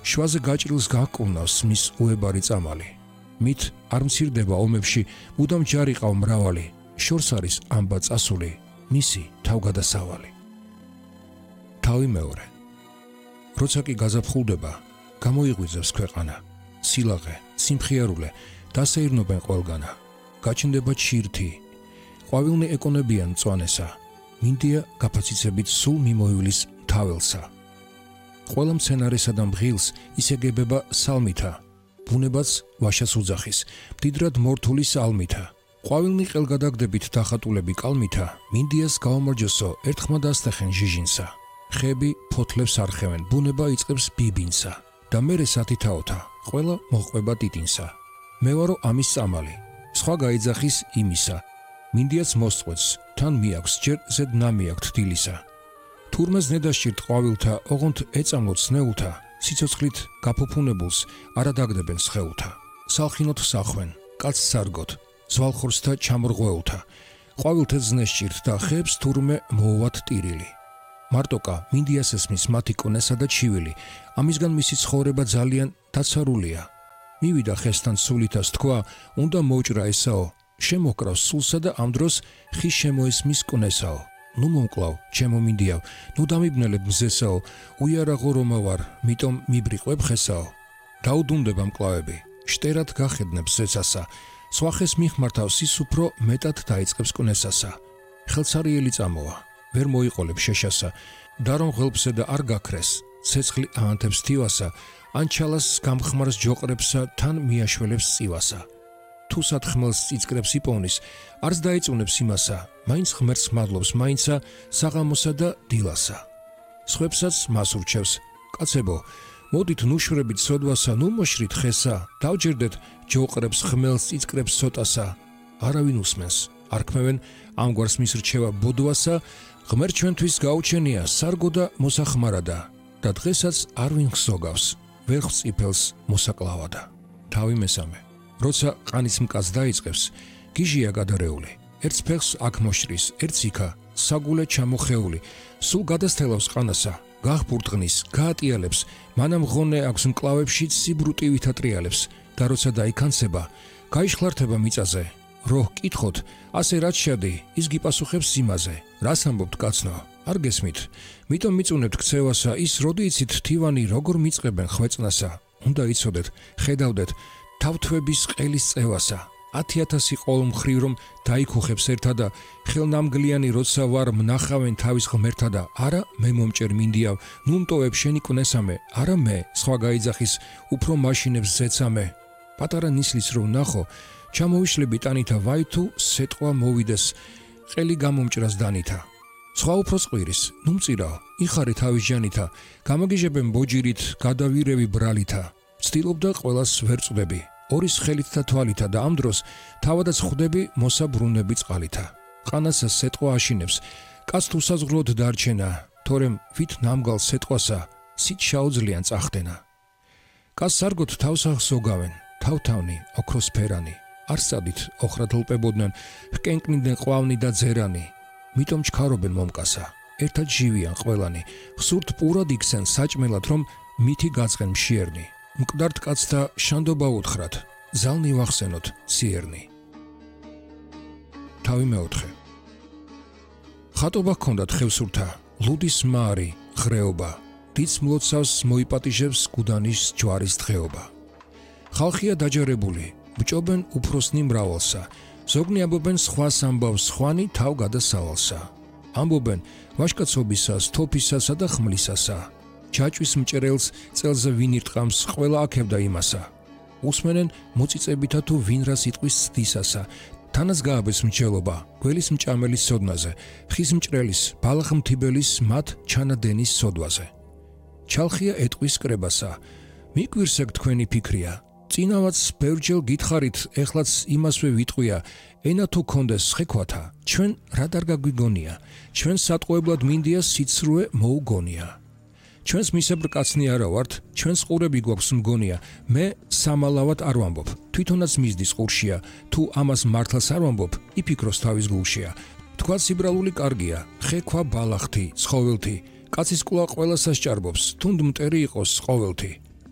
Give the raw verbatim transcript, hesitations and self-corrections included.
შვაზე გაჭრილს გაკუნავს მის უებარი წამალი. მით არ მცირდება ომებში, მუდამ ჯარი ყავ მრავალი, შორს არის ამბა წასული, მისი თავგადასავალი. თავი მეორე. როცა კი გაზაფხულდება, გამოიღვიძებს ქვეყანა, სილაღე, სიმხიარულე, დასეირნობენ ყველგანა, გაჩნდება ჩირთი, ყვავილნი ეკონებიან მწვანესა, მინდია გაფაციცებით სულ მიმოივლის თაველსა. ყველა მცენარესა და მღილს ისეგებება სალმითა, ბუნებაც ვაშას უძახის, მდიდრად მორთული სალმითა. ყვავილნი ყელგადაგდებით დახატულები კალმითა, მინდიას გაომარჯოსო ერთხმა დასტეხენ ჟიჟინსა. ხეები ფოთლებს არხევენ, ბუნება იწყებს ბიბინსა და მერე სათითაოთა, ყველა მოჰყვება ტიტინსა. მე ვარო ამის წამალი, სხვა გაიძახის იმისა. მინდიაც მოსწყვეტს, თან მიაქვს ჯერ ზედ ნამიაქვთ დილისა. თურმეს ნედაშჭირთ ყვავილთა, ოღონდ ეწამლოთ სნეულთა, სიცოცხლით გაფუფუნებულს არა დაგდებენ სხეულთა. სალხინოთ სახვენ, კაცს სარგოთ, ზვალხორცთა ჩამორღვეულთა. ყვავილთა ზნესჭირთ და ხეებს თურმე მოუვათ ტირილი. მარტოკა მინდიას ესმის მათი კონესა და ჩივილი, ამისგან მისი ცხოვრება ძალიან დაცარულია. მივიდა ხესთან სულითას თქვა, უნდა მოუჭრა ესაო, შემოჰკრავს სულსა და ამ დროს ხის შემოესმის კონესაო. ნუ მომკლავ, ჩემო მინდიავ, ნუ დამიბნელებ მზესაო, უიარაღო რომა ვარ, მიტომ მიბრიყვებ ხესაო. დაუდუნდება მკლავები, შტერად გახედნებს ზეცასა, სხვა ხეს მიხმართავს ის უფრო მეტად დაიწყებს კონესასა. ხელცარიელი წამოა, ვერ მოიყოლებ შეშასა, და რომ ღელფსა და არ გაქრეს, ცეცხლი აანთებს თივასა, ან ჩალას გამხმარს ჯოყრებსა, თან მიაშველებს წივასა. თუ სათხმელს წიწკრებს იპოვნის, არც დაიწუნებს იმასა, მაინც ღმერთს მადლობს მაინცა საღამოსა და დილასა. სხვებსაც მას ურჩევს, კაცებო, მოდით ნუშვებით სოდვასა, ნუ მოშრით ხესა, დავჯერდეთ ჯოყრებს ხმელს წიწკრებს ცოტასა. არავინ უსმენს, არ ქმევენ ამგვარს მის რჩევა ბოდვასა, ღმერთ ჩვენთვის გაუჩენია სარგო და მოსახმარადა და დღესაც არ ვინ ხსოგავს, ვერ ხწიფელს მოსაკლავადა. თავი მესამე. როცა ყანის მკაც დაიწყებს, გიჟია გადარეული, ერთს ფეხს აქ მოშრის, ერთს იქა, საგულე ჩამოხეული, სულ გადასთელავს ყანასა, გახბურტღნის, გაატიალებს, მანამ ღონე აქვს მკლავებში ციბრუტივით ატრიალებს და როცა დაიქანცება, გაიშხლართება მიწაზე. რო კითხოთ, ასე რაც შედი, ის გიპასუხებს სიმაზე. რას ამბობთ კაცნო? არ გესმით. მიტომ მიწუნებთ ქცევასა, ის როდი იცით თივანი როგორ მიწყებენ ხვეწნასა. უნდა იცოდეთ, ხედავდეთ თავთვების ყელის წევასა. ათი ათასი ყოველ მხრივ რომ დაიქუხებს ერთა და ხელნამგლიანი როცა ვარ მნახავენ თავის ღმერთა და არა მე მომჭერ მინდიავ, ნუ მტოვებ შენი კვნესამე, არა მე, სხვა გაიძახის, უფრო მაშინებს ზეცამე. პატარა ნისლის რო ვნახო, ჩამოვიშლები ტანითა, ვაი თუ სეტყვა მოვიდეს, ყელი გამომჭრას დანითა. სხვა უფრო წყვირის, ნუ მწირაო, იხარე თავის ჯანითა, გამაგიჟებენ ბოჯირით, გადავირევი ბრალითა. ვცდილობდა ყველას ვერ წვდები, ორის ხელით და თვალითა და ამ დროს თავადაც ხვდები მოსაბრუნები წყალითა. ყანასა სეტყვა აშინებს, კაც თუ საზღვროდ დარჩენა, თორემ ვით ნამგალ სეტყვასა, სით შეაუძლიან წახდენა. კაც სარგოთ თავს აღსოგავენ, თავთავნი, ოქროსფერანი. არ სწადით ოხრად ლპებოდნენ, ჰკენკნიდნენ ყვავნი და ძერანი. მიტომ ჩქარობენ მომკასა, ერთად ჟივიან ყველანი, ხსურთ პურად იქცენ საჭმელად, რომ მითი გაწყენ მშიერნი. მკვდართ კაცთა შანდობა უთხრათ, ზალნი ვახსენოთ ციერნი. თავი მეოთხე. ხატობა ჰქონდათ ხევსურთა, ლუდის მაარი, ღრეობა, დიდს მლოცავს მოიპატიჟებს გუდანის ჯვარის დღეობა. ხალხია დაჯერებული, ბჭობენ უფროსნი მრავალსა, ზოგნი ამბობენ სხვას ამბავს, სხვანი თავ გადასავალსა. ამბობენ ვაშკაცობისას, თოფისასა და ხმლისასა. ჯაჭვის მჭერელს წელზე ვინ ირტყამს, ყველა აქებდა იმასა. უსმენენ მოწიწებითა თუ ვინ რა სიტყვის ცდისასა. თანაც გააბეს მჭელობა, გველის მჭამელის სოდნაზე, ხის მჭრელის, ბალახ მთიბელის მათ ჩანადენის სოდვაზე. ჩალხია ეტყვის კრებასა, მიგვირსეგ თქვენი ფიქრია. წინავაც ბევრჯერ გითხარით, ეხლაც იმასვე ვიტყვია, ენა თუ კონდეს ხექვათა, ჩვენ რა არ გაგვიგონია, ჩვენ სატყუებლად მინდია სიცრუე მოუგონია. ჩვენს მისებრ კაცნი არა ვართ, ჩვენს ყურები გვაქვს მგონია, მე სამალავად არ ვამბობ, თვითონაც მიზდის ყურშია, თუ ამას მართლს არ ვამბობ, იფიქროს თავის გულშია. თქვა სიბრალული კარგია, ხექვა ბალახთი, ცხოველთი, კაცის კულა ყველასას ჭარბობს, თუნდ მტერი იყოს ყოველთი.